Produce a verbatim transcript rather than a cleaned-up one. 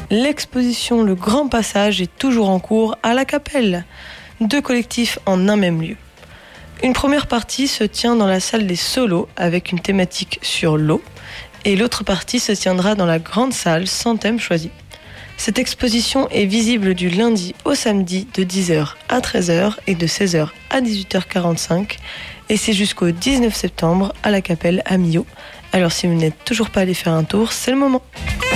L'exposition Le Grand Passage est toujours en cours à la Capelle. Deux collectifs en un même lieu. Une première partie se tient dans la salle des solos avec une thématique sur l'eau et l'autre partie se tiendra dans la grande salle sans thème choisi. Cette exposition est visible du lundi au samedi de dix heures à treize heures et de seize heures à dix-huit heures quarante-cinq et c'est jusqu'au dix-neuf septembre à la Capelle à Millau. Alors si vous n'êtes toujours pas allé faire un tour, c'est le moment.